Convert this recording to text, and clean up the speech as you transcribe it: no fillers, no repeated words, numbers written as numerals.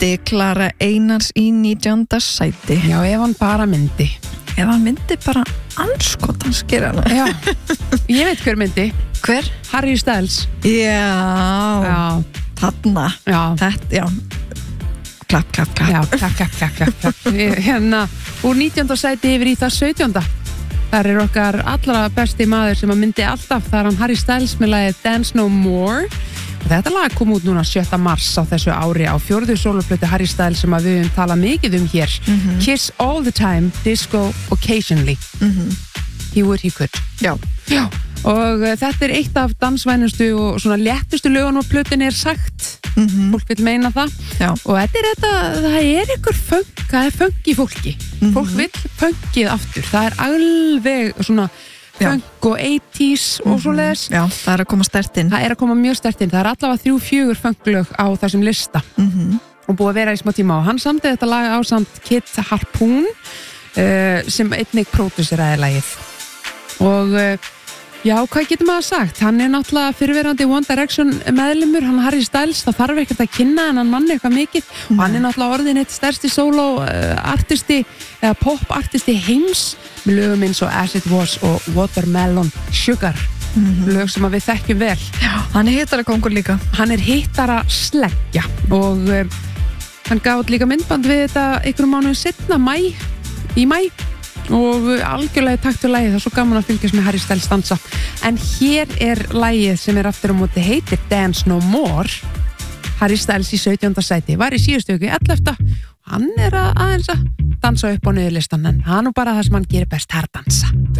myndi Klara Einars í 19. sæti. Já, ef hann bara myndi. Ef hann myndi bara anskotans gera hana. Já, ég veit hver myndi. Hver? Harry Styles. Já. Þarna. Já. Þetta, já. Klapp. Já, klapp. Hérna, úr 19. sæti yfir í það 17. Þar okkar allra besti maður sem að myndi alltaf. Það hann Harry Styles með lagið Dance No More. Og þetta lag kom út núna 7. mars á þessu ári á 4. sólarplötu Harry Styles sem að við höfum talað mikið hér. Kiss All The Time, Disco Occasionally. He Would, He Could. Já. Og þetta eitt af dansvænustu og svona léttustu lögunum á plötunni sagt. Fólk vil meina það. Já. Og það ykkur funk, það funk í fólki. Fólk vil funkið aftur. Það alveg svona funk og 80s og svoleiðis. Já, það að koma sterkt inn. Það að koma mjög sterkt inn. Það allavega 3-4 funklög á þessum lista. Og búið að vera í smá tíma. Og hann samdi þetta lag ásamt Kid Harpoon sem einnig pródúseraði lagið. Og já, hvað getur maður sagt? Hann náttúrulega fyrirverandi One Direction meðlimur, hann Harry Styles, það þarf ekkert að kynna hennan manni eitthvað mikið og hann náttúrulega orðin eitt stærsti solo-artisti eða pop-artisti heims með lögum eins og As It Was og Watermelon Sugar, lög sem við þekkjum vel. Já, hann hittara kongur líka. Hann hittara sleggja og hann gaf líka myndband við þetta einhverjum mánuðum seinna í mæ og algjörlega í takt við lagið, það er svo gaman að fylgjast með Harry Styles dansa. En hér lagið sem aftur á móti heitir Dance No More. Harry Styles í 17. sæti, var í síðustu viku 11. Hann aðeins að dansa upp á niðurlistan, en hann bara það sem hann gerir best, dansa.